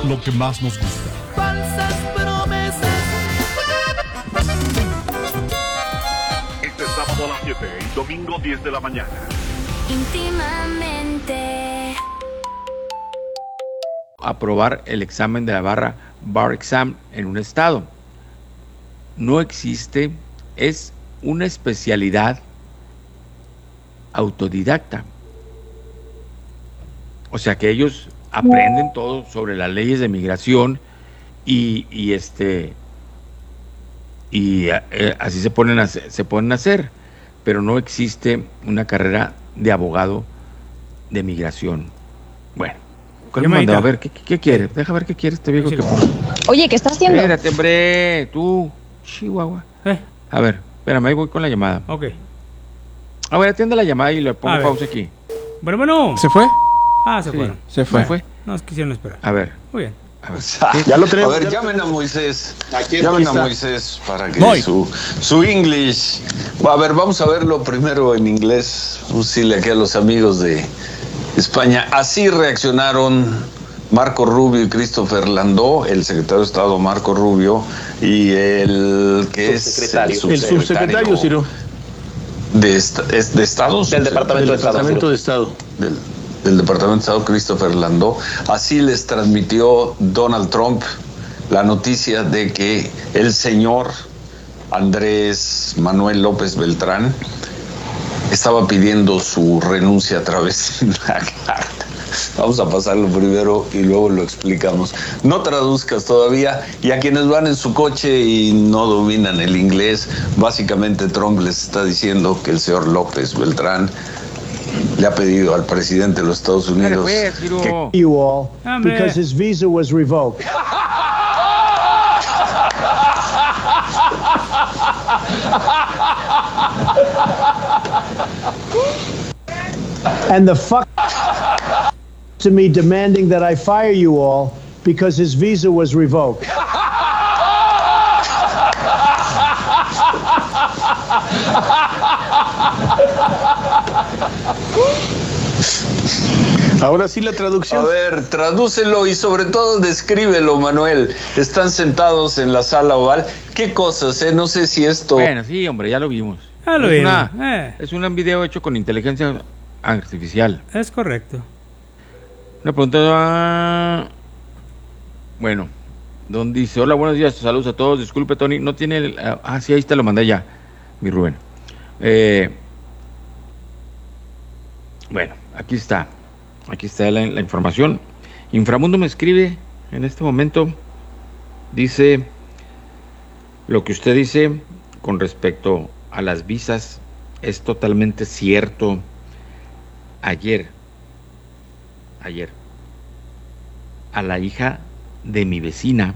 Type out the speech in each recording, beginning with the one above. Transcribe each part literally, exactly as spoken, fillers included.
lo que más nos gusta. Falsas promesas. Este sábado a las siete y domingo diez de la mañana. Íntimamente. Aprobar el examen de la barra Bar Exam en un estado. No existe, es una especialidad autodidacta. O sea que ellos aprenden todo sobre las leyes de migración y, y este y eh, así se ponen a hacer, se ponen a hacer, pero no existe una carrera de abogado de migración. Bueno, ¿cuál me mandó? A ver, ¿qué, qué, qué quiere? Deja ver qué quiere este viejo. Que... Oye, ¿qué estás haciendo? Espérate, hombre, tú, Chihuahua. ¿Eh? A ver, espérame, ahí voy con la llamada. Ok. A ver, atiende la llamada y le pongo pausa aquí. Bueno, bueno. ¿Se fue? Ah, se sí, fueron. Se fue. ¿Se fue? No, quisieron esperar. A ver. Muy bien. A ver. Ya lo tenemos. A ver, llamen a Moisés. Aquí llamen está. a Moisés para que Voy. su, su English. A ver, vamos a verlo primero en inglés. Usile aquí a los amigos de España. Así reaccionaron Marco Rubio y Christopher Landó, el secretario de Estado Marco Rubio y el que es el subsecretario, el subsecretario Ciro. De, esta, es de Estados del Departamento del de Estado. Departamento de Estado. Del, del Departamento de Estado, Christopher Landó. Así les transmitió Donald Trump la noticia de que el señor Andrés Manuel López Beltrán estaba pidiendo su renuncia a través de una carta. Vamos a pasarlo primero y luego lo explicamos. No traduzcas todavía, y a quienes van en su coche y no dominan el inglés, básicamente Trump les está diciendo que el señor López Beltrán le ha pedido al presidente de los Estados Unidos que you all Hombre. because his visa was revoked. And the fuck to me demanding that I fire you all because his visa was revoked. Ahora sí la traducción. A ver, tradúcelo y sobre todo descríbelo, Manuel. Están sentados en la sala oval. ¿Qué cosas, eh? No sé si esto... Bueno, sí, hombre, ya lo vimos. Ya lo es vimos. Una, Eh. Es un video hecho con inteligencia artificial. Es correcto. Una pregunta... Bueno, don dice, hola, buenos días, saludos a todos. Disculpe, Tony, no tiene... El... Ah, sí, ahí te lo mandé ya, mi Rubén. Eh... Bueno, aquí está. Aquí está la, la información. Inframundo me escribe en este momento. Dice lo que usted dice con respecto a las visas es totalmente cierto. Ayer, ayer, a la hija de mi vecina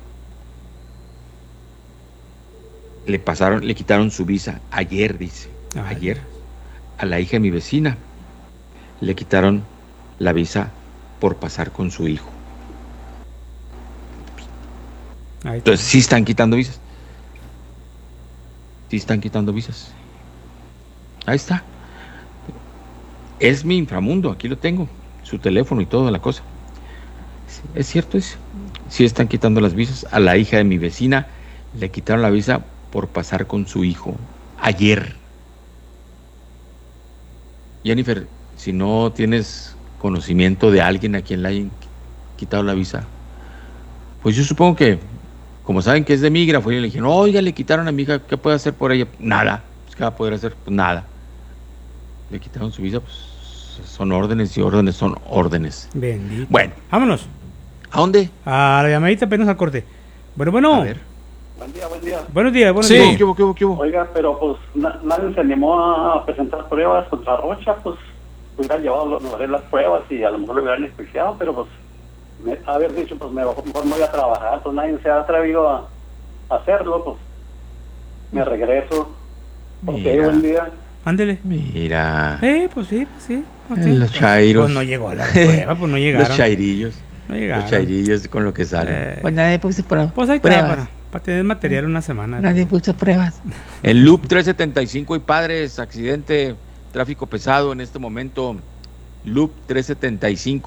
le pasaron, le quitaron su visa. Ayer, dice. Ay. Ayer, a la hija de mi vecina le quitaron la visa por pasar con su hijo. Ahí está. Entonces sí están quitando visas. Sí están quitando visas. Ahí está. Es mi inframundo, aquí lo tengo. Su teléfono y toda la cosa. Es cierto, es. Sí están quitando las visas. A la hija de mi vecina le quitaron la visa por pasar con su hijo. Ayer. Jennifer, si no tienes conocimiento de alguien a quien le hayan quitado la visa, pues yo supongo que, como saben que es de migra, fue y le dijeron, oiga, le quitaron a mi hija, ¿qué puede hacer por ella? Nada. Pues, ¿qué va a poder hacer? Pues nada. Le quitaron su visa, pues son órdenes y órdenes son órdenes. Bendito. Bueno. Vámonos. ¿A dónde? A la llamadita apenas al corte. Bueno, bueno. A ver. Buen día, buen día. Buenos días, buenos Sí. días. ¿Qué hubo, qué hubo, qué hubo? Oiga, pero pues na- nadie se animó a presentar pruebas contra Rocha, pues hubiera llevado lo- lo- las pruebas y a lo mejor lo hubieran enjuiciado, pero pues me, haber dicho, pues me, mejor me voy a trabajar, pues nadie se ha atrevido a, a hacerlo, pues me regreso. Ok, Mira. buen día. Ándele. Mira. Eh, pues sí, pues sí. Ok. Eh, los chairos. Pues no llegó a la prueba, pues no llegaron. Los chairillos. No llegaron. Los chairillos con lo que salen. Eh. Pues nadie puso pruebas. Pues ahí está, Pruebas. para, para tener material una semana. Nadie puso pruebas. El Loop trescientos setenta y cinco y Padres, accidente, tráfico pesado en este momento. Loop trescientos setenta y cinco.